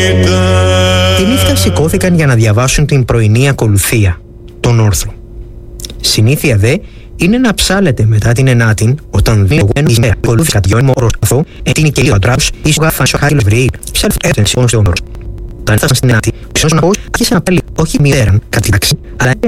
Τη νύχτα σηκώθηκαν για να διαβάσουν την πρωινή ακολουθία, τον όρθρο. Συνήθεια δε είναι να ψάλετε μετά την ενάτην, όταν δίνει ο γουένος μέρα ακολούθηκα δυο μόρος αθώ, την και λίγο αντράψ, εις ο γάφαν σοχάρι λευρί, ψάλφε έτρεξε μόνο σε όνορος. Όταν έφτασαν στην ενάτη, ο ψιός ναός άρχισε να πάλι όχι μοιέραν κατά τάξη, αλλά